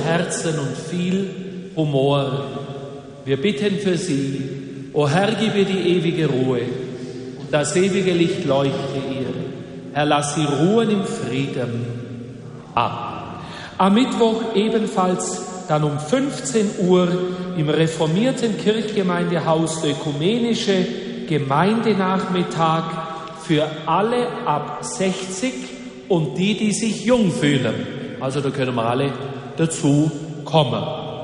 Herzen und viel Humor. Wir bitten für sie, o Herr, gib ihr die ewige Ruhe und das ewige Licht leuchte ihr. Herr, lass sie ruhen im Frieden. Amen. Am Mittwoch ebenfalls dann um 15 Uhr im reformierten Kirchgemeindehaus der ökumenische Gemeindenachmittag für alle ab 60 und die sich jung fühlen. Also da können wir alle dazu kommen.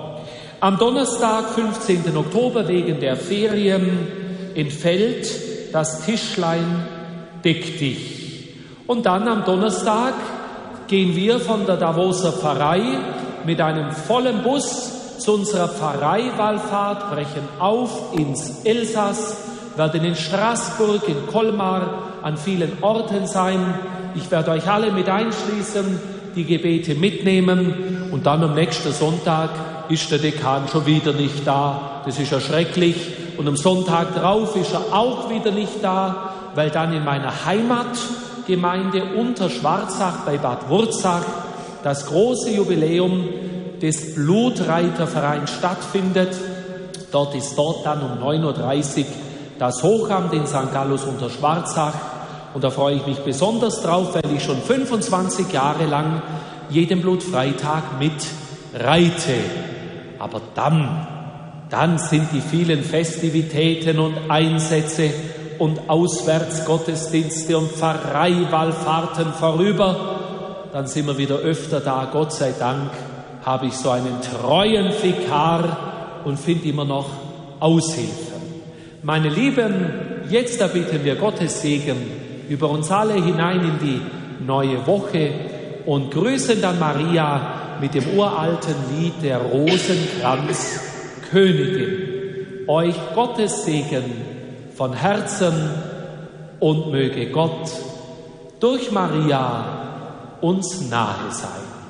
Am Donnerstag, 15. Oktober, wegen der Ferien entfällt das Tischlein Deck dich. Und dann am Donnerstag gehen wir von der Davoser Pfarrei mit einem vollen Bus zu unserer Pfarreiwallfahrt, brechen auf ins Elsass, werden in Straßburg, in Colmar, an vielen Orten sein. Ich werde euch alle mit einschließen, die Gebete mitnehmen und dann am nächsten Sonntag ist der Dekan schon wieder nicht da. Das ist ja schrecklich. Und am Sonntag drauf ist er auch wieder nicht da, weil dann in meiner Heimatgemeinde Unterschwarzach bei Bad Wurzach das große Jubiläum des Blutreitervereins stattfindet. Dort ist dann um 9.30 Uhr das Hochamt in St. Gallus Unterschwarzach. Und da freue ich mich besonders drauf, weil ich schon 25 Jahre lang jeden Blutfreitag mitreite. Aber dann sind die vielen Festivitäten und Einsätze und Auswärtsgottesdienste und Pfarreiwallfahrten vorüber. Dann sind wir wieder öfter da. Gott sei Dank habe ich so einen treuen Vikar und finde immer noch Aushilfen. Meine Lieben, jetzt erbitten wir Gottes Segen über uns alle hinein in die neue Woche und grüßen dann Maria mit dem uralten Lied der Rosenkranzkönigin. Euch Gottes Segen von Herzen und möge Gott durch Maria uns nahe sein.